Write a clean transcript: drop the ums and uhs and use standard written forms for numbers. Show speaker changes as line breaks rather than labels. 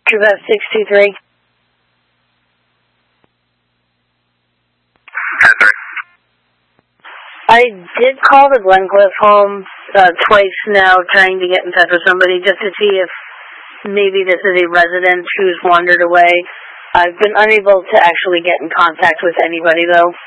Quebec 623. I did call the Glencliff home twice now, trying to get in touch with somebody just to see if maybe this is a resident who's wandered away. I've been unable to actually get in contact with anybody, though.